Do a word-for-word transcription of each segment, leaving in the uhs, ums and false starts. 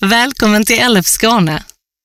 Välkommen till L F Skåne.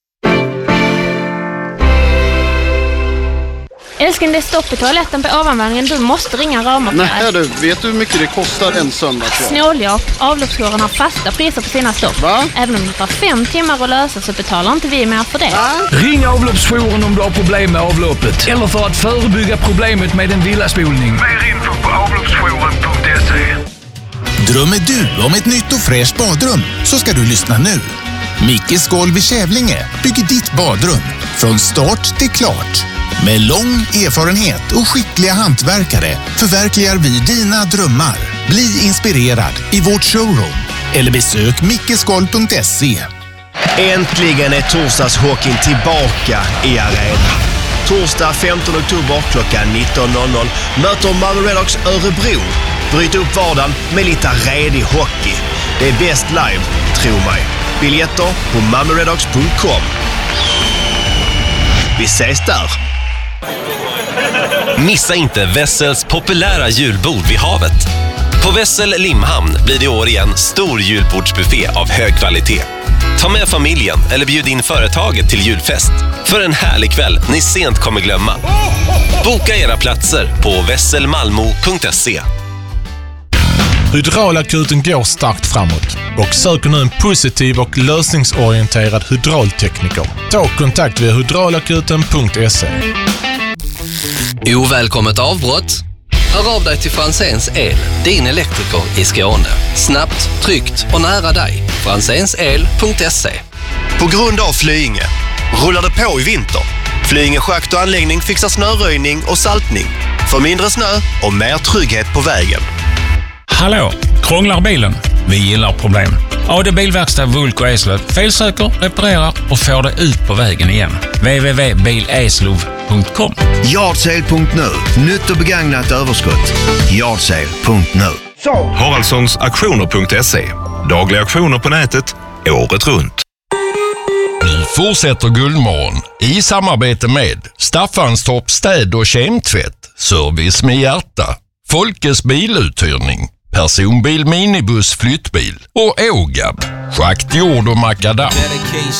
Älskling, det är stopp i toaletten på ovanvåningen. Du måste ringa rörmokare. Nej du, vet du hur mycket det kostar en söndag? Snåljåp, avloppsjouren har fasta priser på sina stopp. Va? Även om det tar fem timmar att lösa så betalar inte vi mer för det. Va? Ring avloppsjouren om du har problem med avloppet. Eller för att förebygga problemet med en villaspolning. Mer info på avloppsjouren punkt se. Drömmer du om ett nytt och fräscht badrum så ska du lyssna nu. Mickes Golv i Kävlinge bygger ditt badrum från start till klart. Med lång erfarenhet och skickliga hantverkare förverkligar vi dina drömmar. Bli inspirerad i vårt showroom eller besök mickesgolv punkt se. Äntligen är torsdagshockeyn tillbaka i arenan. Torsdag femtonde oktober klockan nitton noll noll möter Malmö Redhawks Örebro. Bryt upp vardagen med lite redig hockey. Det är bäst live, tro mig. Biljetter på malmö redhawks punkt com. Vi ses där! Missa inte Wessels populära julbord vid havet. På Wessel Limhamn blir det i år igen stor julbordsbuffé av hög kvalitet. Ta med familjen eller bjud in företaget till julfest för en härlig kväll ni sent kommer glömma. Boka era platser på wessel malmo punkt se. Hydraulakuten går starkt framåt och söker nu en positiv och lösningsorienterad hydraultekniker. Ta kontakt via hydraulakuten punkt se. Ovälkommet avbrott? Hör av dig till Franzéns El, din elektriker i Skåne. Snabbt, tryggt och nära dig. franzéns el punkt se. På grund av Flyinge rullar det på i vinter. Flyinge schakt och anläggning fixar snöröjning och saltning. För mindre snö och mer trygghet på vägen. Hallå, krånglar bilen? Vi gillar problem. A D Bilverkstad Vulko Eslöv felsöker, reparerar och får det ut på vägen igen. w w w punkt bil eslöv punkt com. Yardsale punkt nu. Nytt och begagnat överskott. Yardsale punkt nu. Haraldssons auktioner punkt se. Dagliga auktioner på nätet, året runt. Nu fortsätter Guldmorgon i samarbete med Staffanstorp städ- och kemtvätt, service med hjärta, Folkes biluthyrning, personbil, minibuss, flyttbil och Ågab, schakt, jord och makadam.